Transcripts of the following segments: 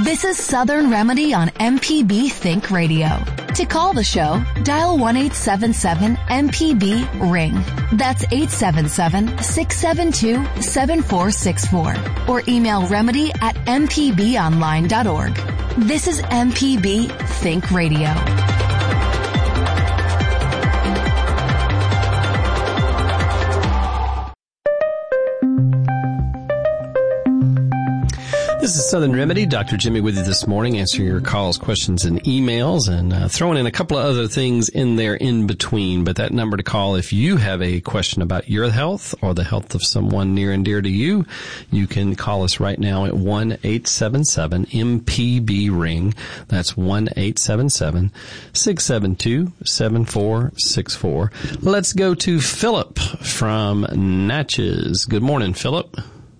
This is Southern Remedy on MPB Think Radio. To call the show, dial 1-877-MPB-RING. That's 877-672-7464. Or email remedy@mpbonline.org. This is MPB Think Radio. This is Southern Remedy. Dr. Jimmy with you this morning, answering your calls, questions, and emails, and throwing in a couple of other things in there in between. But that number to call if you have a question about your health or the health of someone near and dear to you, you can call us right now at 1-877-MPB-RING. That's 1-877-672-7464. Let's go to Philip from Natchez. Good morning, Philip.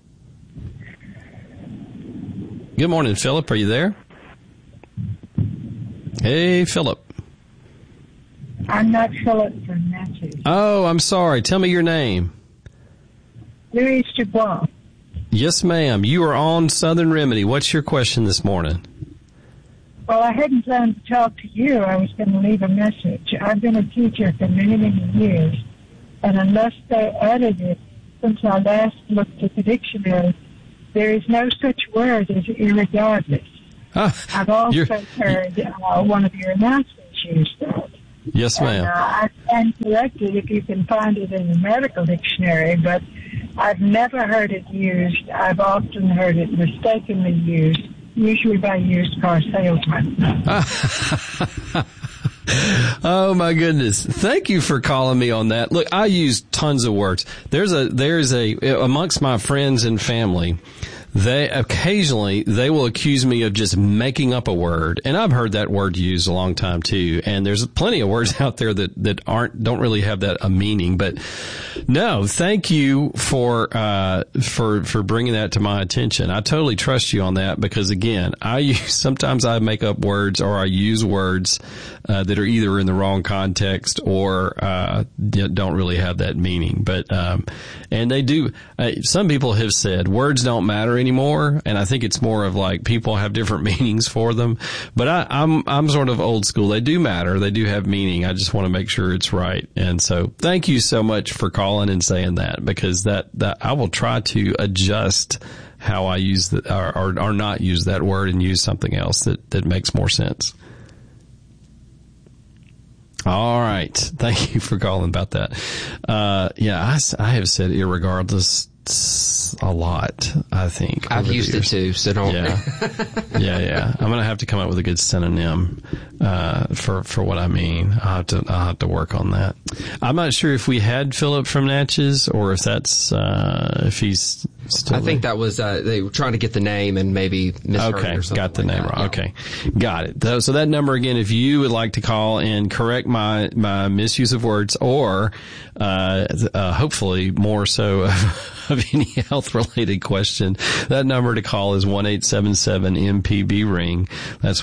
Good morning, Philip. Are you there? Hey, Philip. I'm not Philip from Natchez. Oh, I'm sorry. Tell me your name. Louise Dubois. Yes, ma'am. You are on Southern Remedy. What's your question this morning? Well, I hadn't planned to talk to you. I was going to leave a message. I've been a teacher for many, many years, and unless they added it since I last looked at the dictionary, there is no such word as irregardless. I've also heard one of your announcements use that. Yes, ma'am. I stand corrected if you can find it in the medical dictionary, but I've never heard it used. I've often heard it mistakenly used, usually by used car salesmen. Oh my goodness. Thank you for calling me on that. Look, I use tons of words. There's amongst my friends and family, they will accuse me of just making up a word. And I've heard that word used a long time too. And there's plenty of words out there that don't really have a meaning. But no, thank you for bringing that to my attention. I totally trust you on that because again, sometimes I make up words or I use words that are either in the wrong context or don't really have that meaning. But and they do. Some people have said words don't matter anymore, and I think it's more of like people have different meanings for them. But I'm sort of old school. They do matter. They do have meaning. I just want to make sure it's right. And so thank you so much for calling and saying that because that I will try to adjust how I use or not use that word and use something else that makes more sense. All right. Thank you for calling about that. I have said irregardless a lot, I think. I've used it too, so don't. Yeah. Yeah. I'm going to have to come up with a good synonym, for what I mean. I'll have to work on that. I'm not sure if we had Philip from Natchez or if that's, if he's still I think that was, they were trying to get the name and maybe misheard okay, or something. Got the like name that. wrong. Yeah. Okay. Got it. So that number again, if you would like to call and correct my misuse of words or, hopefully more so of any health related question, that number to call is 1-877-MPB-RING. That's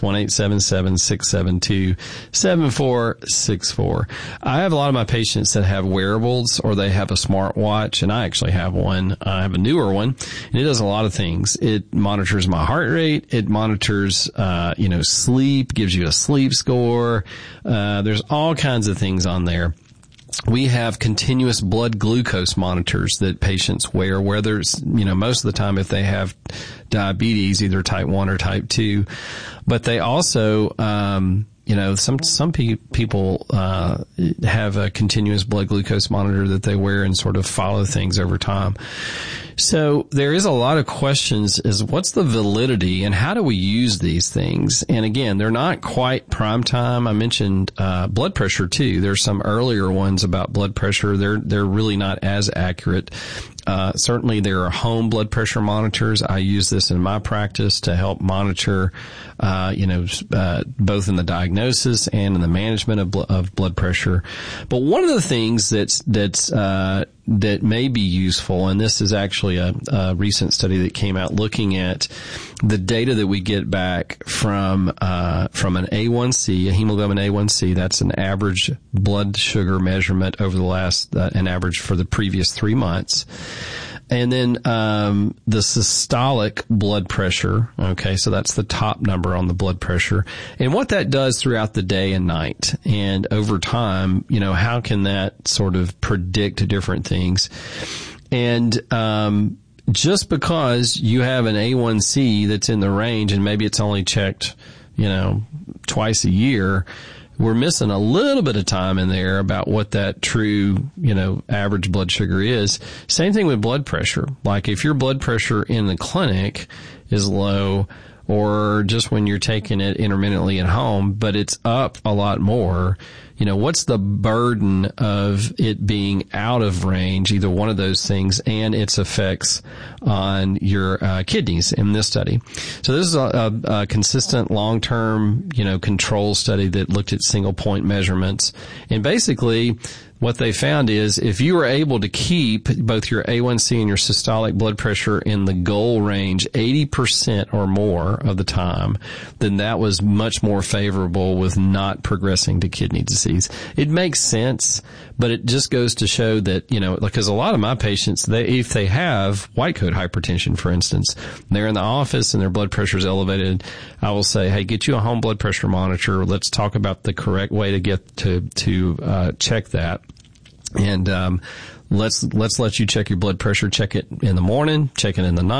1-877-672-7464. I have a lot of my patients that have wearables or they have a smartwatch, and I actually have one. I have a newer one, and it does a lot of things. It monitors my heart rate. It monitors, sleep, gives you a sleep score. There's all kinds of things on there. We have continuous blood glucose monitors that patients wear, where there's, most of the time if they have diabetes, either type 1 or type 2, but they also, some people have a continuous blood glucose monitor that they wear and sort of follow things over time. So there is a lot of questions is what's the validity and how do we use these things? And again, they're not quite prime time. I mentioned blood pressure too. There's some earlier ones about blood pressure. They're really not as accurate. Certainly there are home blood pressure monitors. I use this in my practice to help monitor, both in the diagnosis and in the management of blood pressure. But one of the things that may be useful, and this is actually a recent study that came out looking at the data that we get back from an A1C, a hemoglobin A1C. That's an average blood sugar measurement over the last, an average for the previous 3 months. And then the systolic blood pressure. Okay, so that's the top number on the blood pressure. And what that does throughout the day and night. And over time, how can that sort of predict different things? And just because you have an A1C that's in the range and maybe it's only checked, twice a year, we're missing a little bit of time in there about what that true, average blood sugar is. Same thing with blood pressure. Like if your blood pressure in the clinic is low, or just when you're taking it intermittently at home, but it's up a lot more, what's the burden of it being out of range, either one of those things, and its effects on your kidneys in this study. So this is a consistent long-term, control study that looked at single point measurements. And basically, what they found is if you were able to keep both your A1C and your systolic blood pressure in the goal range 80% or more of the time, then that was much more favorable with not progressing to kidney disease. It makes sense, but it just goes to show that, because a lot of my patients, if they have white coat hypertension, for instance, they're in the office and their blood pressure is elevated, I will say, hey, get you a home blood pressure monitor. Let's talk about the correct way to get to check that. And let's let you check your blood pressure. Check it in the morning, check it in the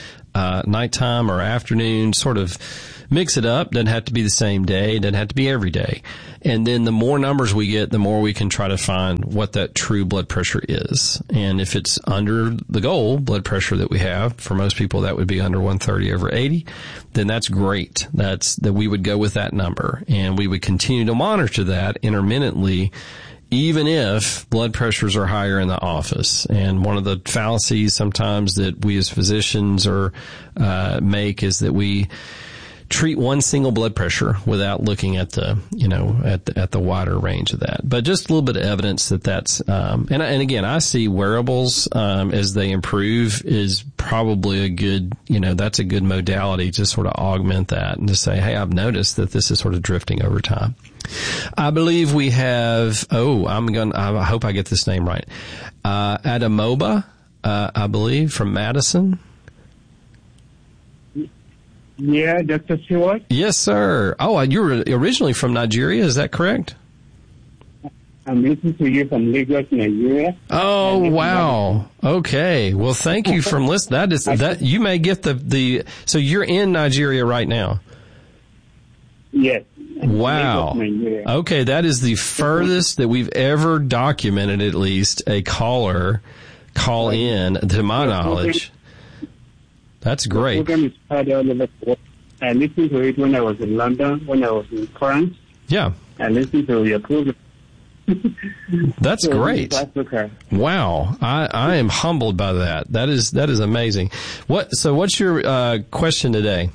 nighttime or afternoon. Sort of mix it up. Doesn't have to be the same day. Doesn't have to be every day. And then the more numbers we get, the more we can try to find what that true blood pressure is. And if it's under the goal blood pressure that we have, for most people that would be under 130/80, then that's great. That we would go with that number, and we would continue to monitor that intermittently, even if blood pressures are higher in the office. And one of the fallacies sometimes that we as physicians make is that we treat one single blood pressure without looking at the, at the wider range of that. But just a little bit of evidence that that's, and again, I see wearables, as they improve is probably a good, that's a good modality to sort of augment that and to say, hey, I've noticed that this is sort of drifting over time. I believe we have, I hope I get this name right. Adamoba, I believe, from Madison. Yeah, Dr. Stewart? Yes, sir. Oh, you were originally from Nigeria, is that correct? I'm listening to you from Lagos, Nigeria. Oh, wow. Okay. Well, thank you for listening. That you may get so you're in Nigeria right now. Yes. Wow. Lagos, okay, that is the furthest that we've ever documented, at least, a caller call in, to my knowledge. That's great. The program is heard all over the world. I listened to it when I was in London, when I was in France. Yeah. I listened to your program. That's great. Wow. I am humbled by that. That is amazing. So what's your question today?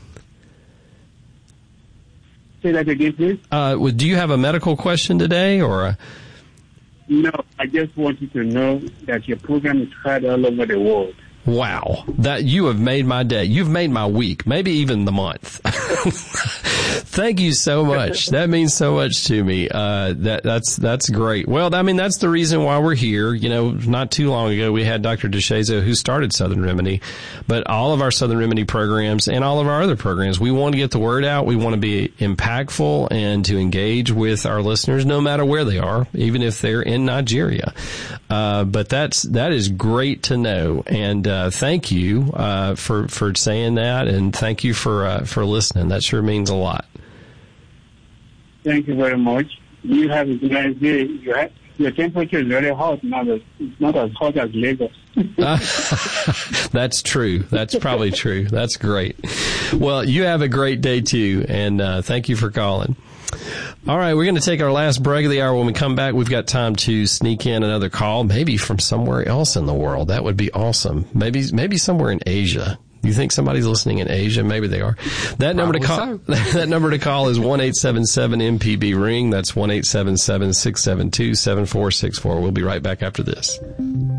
Say that again, please. Do you have a medical question today, or? No, I just wanted to know that your program is heard all over the world. Wow. That you have made my day. You've made my week, maybe even the month. Thank you so much. That means so much to me. That's great. Well, I mean, that's the reason why we're here. Not too long ago, we had Dr. DeShazo, who started Southern Remedy, but all of our Southern Remedy programs and all of our other programs, we want to get the word out. We want to be impactful and to engage with our listeners, no matter where they are, even if they're in Nigeria. But that is great to know. And, thank you, for saying that, and thank you for listening. That sure means a lot. Thank you very much. You have a nice day. Your temperature is very hot now. It's not as hot as Lagos. That's true. That's probably true. That's great. Well, you have a great day too, and thank you for calling. All right, we're going to take our last break of the hour. When we come back, we've got time to sneak in another call, maybe from somewhere else in the world. That would be awesome. Maybe somewhere in Asia. You think somebody's listening in Asia? Maybe they are. That number to call. That number to call is 1-877-MPB-RING. That's 1-877-672-7464. We'll be right back after this.